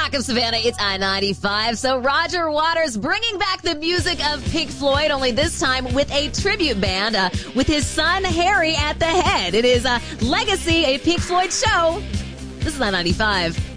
Rock of Savannah, it's I-95. So Roger Waters bringing back the music of Pink Floyd, only this time with a tribute band with his son Harry at the head. It is Legacy, a Pink Floyd show. This is I-95.